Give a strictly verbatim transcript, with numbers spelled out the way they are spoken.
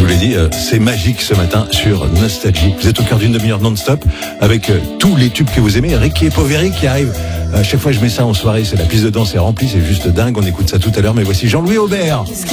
vous l'ai dit, euh, c'est magique ce matin sur Nostalgie. Vous êtes au cœur d'une demi-heure non-stop avec euh, tous les tubes que vous aimez. Ricky et Poveri qui arrivent. À chaque fois que je mets ça en soirée, c'est la piste de danse est remplie, c'est juste dingue. On écoute ça tout à l'heure. Mais voici Jean-Louis Aubert.